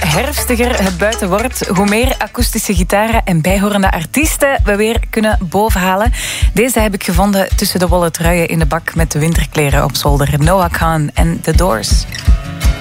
herfstiger het buiten wordt, hoe meer akoestische gitaren en bijhorende artiesten we weer kunnen bovenhalen. Deze heb ik gevonden tussen de wollen truien in de bak met de winterkleren op zolder. Noah Kahan en The Doors.